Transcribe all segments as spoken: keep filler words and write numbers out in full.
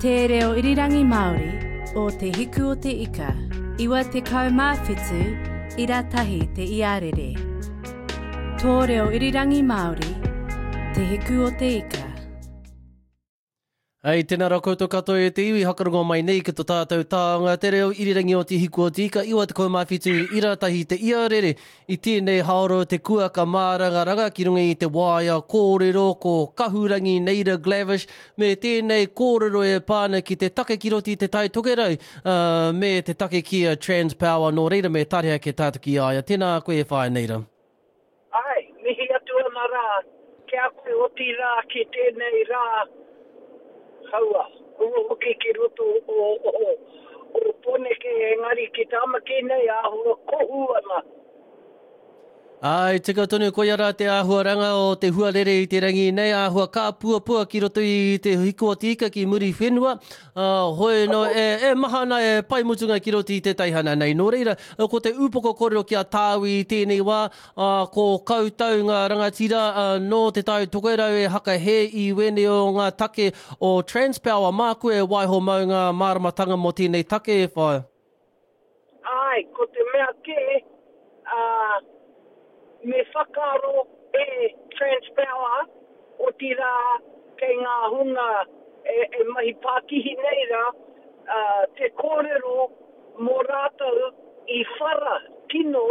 Te reo irirangi Māori o te hiku o te ika, iwa te kaumāwhitu i ratahi te iarere. Tō reo irirangi Māori, te hiku o te ika. Hei, tēnā rā koutou katoa e te iwi, hakarongo mai nei ki tō tātou tāonga. Te reo irirangi o te hiku o te ika, iwa te kaumāwhitu i ratahi te iarere. I tēnei haoro te kuaka mārangaranga ki runga i te waia kōrero ko kahurangi Neida Glavish, me tēnei kōrero e pāna ki te take ki roti te tai tokerau, uh, me te take ki a Transpower nō reira me tarea ke tātou ki aia. Tēnā koe e whae Neida. Ai, mihi atua na rā, ke a koe o ti rā ki tēnei rā, haua, ua hoki ki roto o, o, o, o pone ke engari ki tāmaki nei āhua kohu ana. Ai, tika tonu koe ara te āhuaranga o te huarere i te rangi nei, āhua kā pua pua ki roto i te hiku o te ika ki muri whenua. Uh, hoi no, e, e mahana e paimutunga ki roto i te taihana nei. Nō reira, ko te upoko kōrero ki a tāwi i tēnei wā, uh, ko kautau ngā rangatira uh, no te tai tokerau e haka he i wene o ngā take o Transpower. Mā koe e waiho mau ngā māramatanga mo tēnei take e whae. Ai, ko te mea ke, uh, me whakaro e Transpower o tira kei ngā hunga e, e mahi Pākihi nei rā, uh, te kōrero mō rātou i whara kino,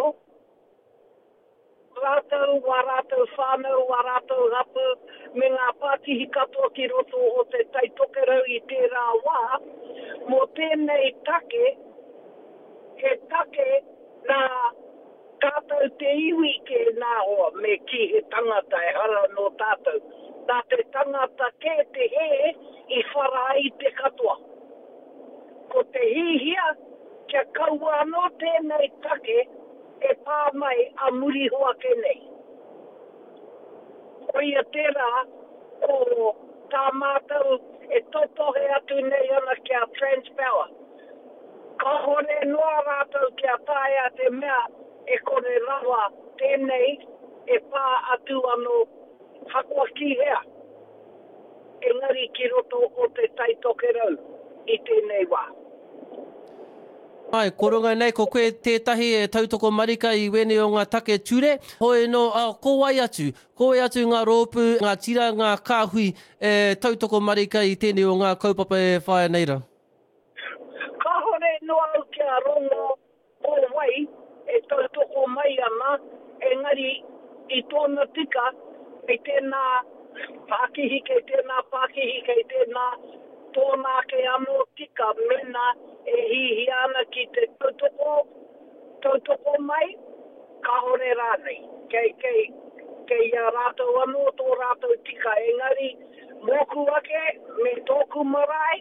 rātou, wā rātou whānau, wā rātou rapu, me ngā Pākihi katoa ki roto o te taitokerau i tērā wā, mō tēnei take, he take nā tātou te iwi ke nā hoa me ki he tangata e hara no tātou. Tā te tangata ke te he i whara i te katoa. Ko te hihia, kia kaua no tēnei take e pā mai a muri hoa ke nei. Ko ia tērā, ko tā mātou e totohe atu nei ana kia Transpower. Ka hore noa rātou kia tāia te mea e kore rawa tēnei e pā atu anō hakua ki hea. Engari ki roto o te taitokerau i tēnei wā. Ai, koronga nei, ko koe tētahi e tautoko marika i wene o ngā take ture. Hoi no, uh, ko wai atu, ko wai atu ngā rōpu, ngā tira, ngā kāhui e tautoko marika i tēnei o ngā kaupapa e whaia neira. Ka hore noa au kia rongo o wai, e tautoko mai ana, engari i tōna tika, kei tēnā Pākihi, kei tēnā Pākihi, kei tēnā tōnā ke anō tika mena e hihi ana ki te tautoko, tautoko mai, ka hore rānei. Kei, kei, kei a rātou anō tō rātou tika, engari mōku ake me tōku marae,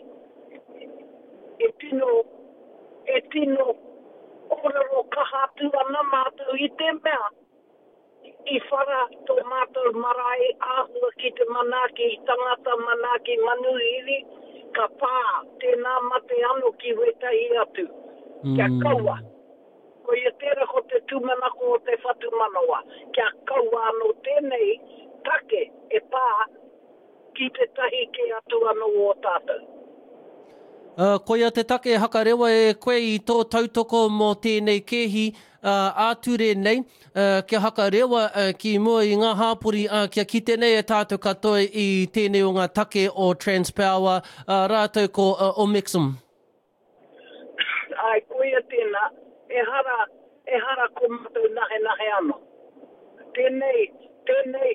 e tino, e tino, kōrero kahatu ana mātou i te mea, i whara tō mātou marae āhua ki te manaki, i tangata manaki manuhiri, ka pā tēnā mate anō ki wetahi atu, mm. Kia kaua. Ko ia tēra ko te tūmanako o te whatu manawa, kia kaua anō tēnei take e pā ki te tahi ke atu anō o tātou. Uh, ko ia te take hakarewa e koe i tō tautoko mō tēnei kehi uh, āture nei, uh, kia hakarewa uh, ki mua i ngā hāpori uh, kia kite nei e tātou katoa i tēnei o ngā take o Transpower, uh, rātou ko uh, Omexum. Ai, ko ia tēnā, e hara, e hara ko mātou nahe nahe anō. Tēnei, tēnei,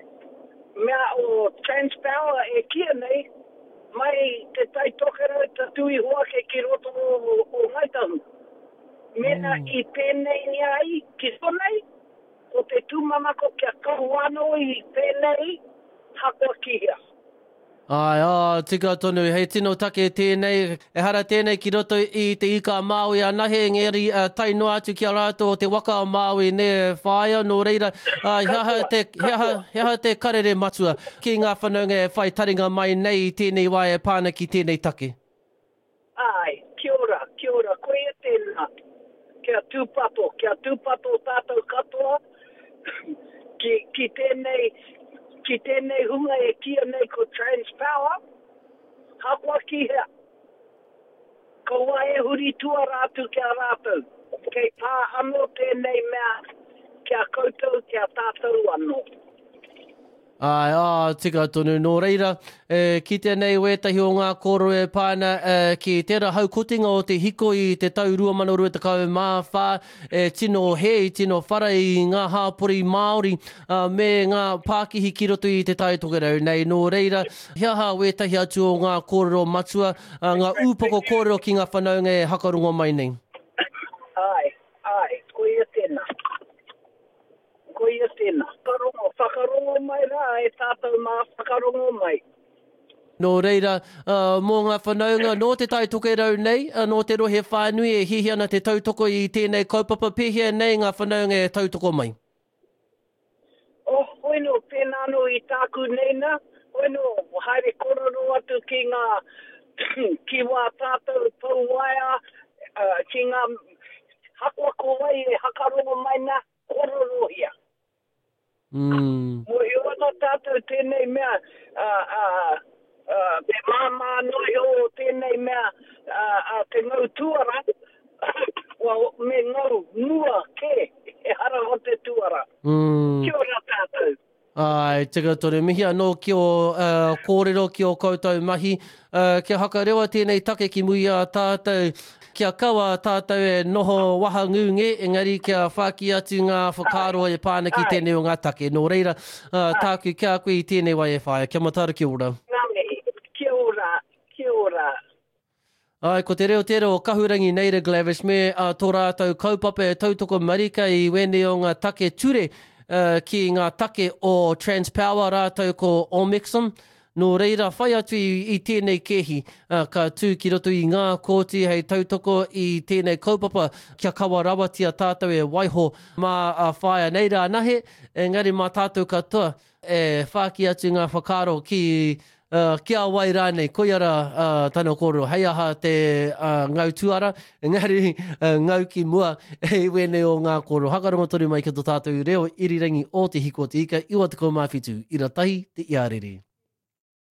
mea o Transpower e kia nei, mai te taitokerau te tui hoake ki roto o, o, o Ngaitahu. Mena mm. i tēnei ni ai, ki sonei, o te tūmanako kia kahuano i tēnei, hakua ki hea. Ai, oh, tika tonu, hei tino take tēnei, e hara tēnei ki roto i te ika Māui a nahe ngeri uh, taino atu ki a rātou o te waka o Māui ne whaia, nō reira, uh, heha, te, heha, heha te karere matua ki ngā whanaunga e whai taringa mai nei i tēnei wai e pāna ki tēnei take. Ai, kia ora, kia ora, koe e tēnā, kia tūpato, kia tūpato tātou katoa, ki, ki tēnei, ki tēnei hunga e kia nei ko Transpower, hakua kihea. Kaua e huri tua rātu kia rātou. Kei pā anō tēnei mea kia koutou kia tātou anō. Ai, ā, tika tonu. Nō reira, e, ki tēnei wētahi o ngā koro e pāna e, ki tērā haukotinga o te hiko i te tau rua mana rua takau mā whā, e, tino hei, tino whara i ngā hāpori Māori, a, me ngā Pākihi ki roto i te tai tokerau. Nei, nō reira, hiaha wētahi atu o ngā kōrero matua, a, ngā ūpoko kōrero ki ngā whanaunga e hakarongo mai nei. Ai, ai, koia tēnā. Koia tēnā. Whakarongo, whakarongo mai rā, e tātou mā whakarongo mai. Nō reira, uh, mō ngā whanaunga, nō te tai tokerau nei, uh, nō te rohe whānui e hihi ana te tautoko i tēnei kaupapa pēhea nei ngā whanaunga e tautoko mai. Oh, hoino, pēnā no i tāku neina, hoino, haere kororo atu ki ngā, ki wā tātou pauwaia, uh, ki ngā hakua kowai e hakarongo mai nā, kororohia. Mm. Mo i ona tātou tēnei mea, uh, uh, uh, te māmā noi o tēnei mea, uh, uh, te ngau tuara, well, me ngau nua ke, e hara o te tuara. Mm. Kia ora tātou. Ai, tika tore mihi anō ki o uh, kōrero ki o koutou mahi. Uh, kia hakarewa tēnei take ki mui a tātou. Kia kaua tātou e noho waha ngunge, engari kia whaki atu ngā whakaroa e pāna ki tēnei o ngā take. Nō reira, uh, tāku kia koe i tēnei wai e whaia. Kia matara ki ora. Ngāme, kia ora, kia ora. Ai, ko te reo tēra o kahurangi Neira Glavish me uh, tō rātou kaupapa e tautoko marika i wene o ngā take ture uh, ki ngā take o Transpower rātou ko Omexum. Nō reira, whai atu i, i tēnei kehi, uh, ka tū ki roto i ngā kōti hei tautoko i tēnei kaupapa kia kawa rawatia tātou e waiho mā uh, whaia nei rā nahe, engari mā tātou katoa e whaki atu ngā whakaro ki Uh, kia wai rānei, koiara uh, tano kōrero, hei aha te uh, ngau tuara, engari uh, ngau ki mua, e wene o ngā kōrero. Hakarongo toru mai ki tō tātou reo irirangi o te hiko te ika, iwa te ko mawhitu, ira tahi te iarere.